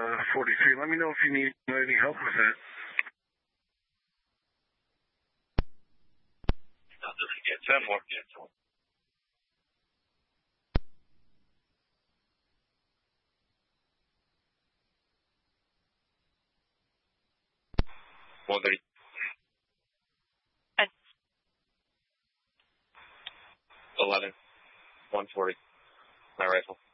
43. Let me know if you need any help with that. Yeah, 10 more. Yeah. 130. 11. 140. My rifle.